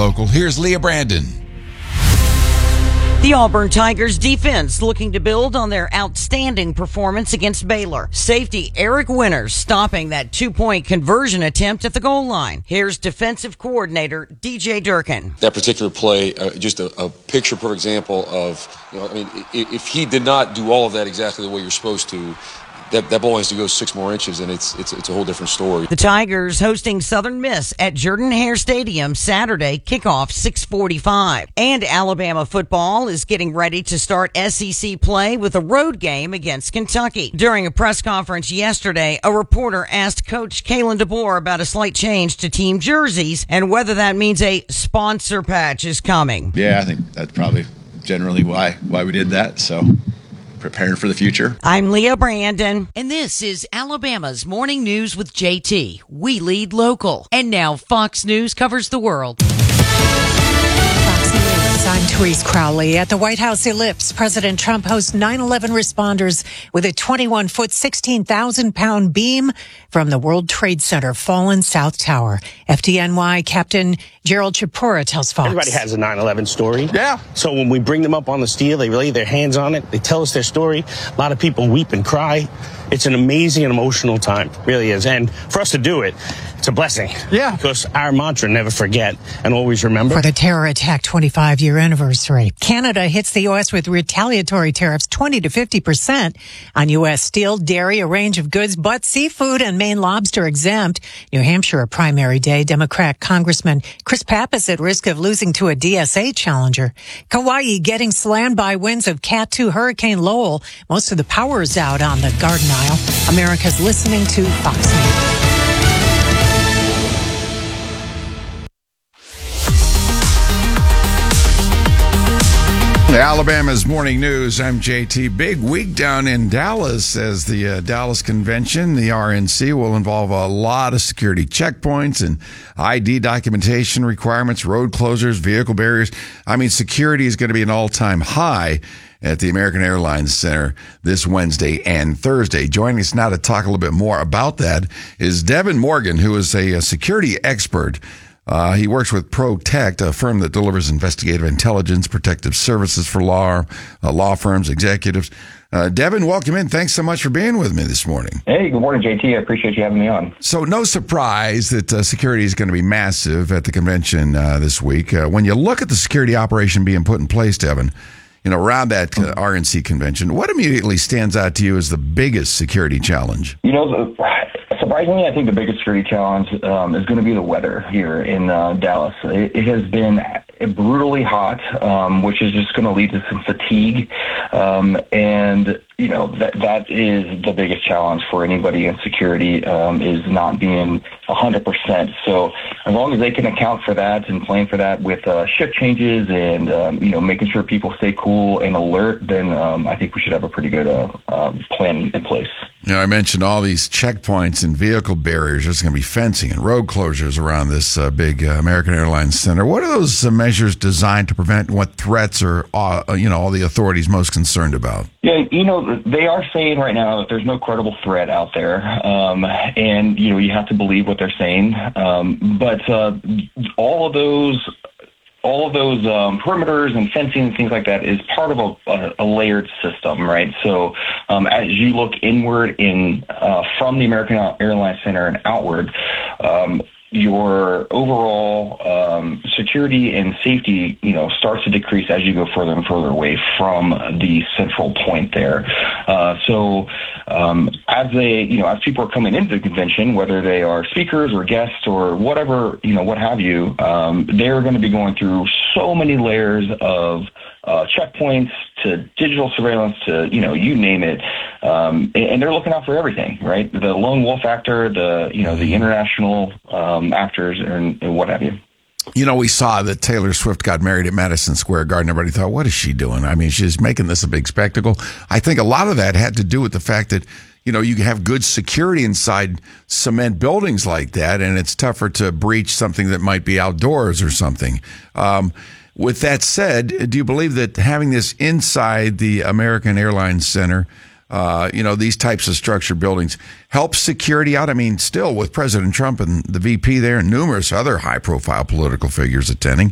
Local. Here's Leah Brandon. The Auburn Tigers defense looking to build on their outstanding performance against Baylor. Safety Eric Winters stopping that 2-point conversion attempt at the goal line. Here's defensive coordinator DJ Durkin. That particular play, just a picture-perfect example of, if he did not do all of that exactly the way you're supposed to, that ball has to go 6 more inches, and it's a whole different story. The Tigers hosting Southern Miss at Jordan-Hare Stadium Saturday, kickoff 6:45. And Alabama football is getting ready to start SEC play with a road game against Kentucky. During a press conference yesterday, a reporter asked Coach Kalen DeBoer about a slight change to team jerseys and whether that means a sponsor patch is coming. Yeah, I think that's probably generally why we did that, so preparing for the future. I'm Leah Brandon, and this is Alabama's Morning News with JT. We lead local. And now Fox News covers the world. Fox News, I'm Therese Crowley. At the White House Ellipse, President Trump hosts 9/11 responders with a 21-foot, 16,000-pound beam from the World Trade Center fallen South Tower. FDNY Captain Gerald Chipura tells Fox. Everybody has a 9/11 story. Yeah. So when we bring them up on the steel, they lay their hands on it. They tell us their story. A lot of people weep and cry. It's an amazing and emotional time. It really is. And for us to do it, it's a blessing. Yeah. Because our mantra, never forget and always remember. For the terror attack 25-year anniversary, Canada hits the U.S. with retaliatory tariffs 20 to 50% on U.S. steel, dairy, a range of goods, but seafood and Maine lobster exempt. New Hampshire, a primary day. Democrat Congressman Chris Pappas at risk of losing to a DSA challenger. Kauai getting slammed by winds of Cat 2 Hurricane Lowell. Most of the power is out on the Garden Isle. America's listening to Fox News. Alabama's Morning News. I'm JT. Big week down in Dallas as the Dallas Convention, the RNC, will involve a lot of security checkpoints and ID documentation requirements, road closures, vehicle barriers. Security is going to be an all-time high at the American Airlines Center this Wednesday and Thursday. Joining us now to talk a little bit more about that is Devin Morgan, who is a security expert. He works with ProTect, a firm that delivers investigative intelligence, protective services for law firms, executives. Devin, welcome in. Thanks so much for being with me this morning. Hey, good morning, JT. I appreciate you having me on. So no surprise that security is going to be massive at the convention this week. When you look at the security operation being put in place, Devin, around that RNC convention, what immediately stands out to you as the biggest security challenge? Surprisingly, I think the biggest security challenge is going to be the weather here in Dallas. It has been brutally hot, which is just going to lead to some fatigue. That is the biggest challenge for anybody in security, is not being 100%. So as long as they can account for that and plan for that with shift changes and, making sure people stay cool and alert, then I think we should have a pretty good plan in place. I mentioned all these checkpoints and vehicle barriers. There's going to be fencing and road closures around this big American Airlines Center. What are those measures designed to prevent? What threats are, all the authorities most concerned about? Yeah, they are saying right now that there's no credible threat out there. And, you have to believe what they're saying. But all of those perimeters and fencing and things like that is part of a layered system, right? So as you look inward from the American Airlines Center and outward, your overall security and safety, starts to decrease as you go further and further away from the central point there. As people are coming into the convention, whether they are speakers or guests or whatever, what have you, they're going to be going through so many layers of checkpoints to digital surveillance to, you name it. And they're looking out for everything, right? The lone wolf actor, the international actors and what have you. We saw that Taylor Swift got married at Madison Square Garden. Everybody thought, what is she doing? She's making this a big spectacle. I think a lot of that had to do with the fact that, you have good security inside cement buildings like that, and it's tougher to breach something that might be outdoors or something. With that said, do you believe that having this inside the American Airlines Center, these types of structured buildings helps security out? Still with President Trump and the VP there and numerous other high-profile political figures attending,